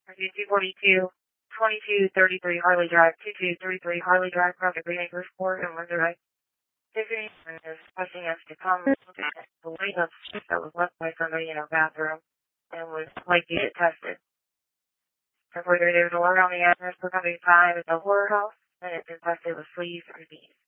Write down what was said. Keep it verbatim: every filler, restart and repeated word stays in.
two forty-two, twenty-two thirty-three Harley Drive, two two three three Harley Drive, Project Green Acres Court in Windsor Heights. Tiffany is requesting us to come look at the weight of shit that was left by somebody in our bathroom and would like to get tested. And further, there's a word on the address for coming time at the horror house, and it's infested with fleas and bees.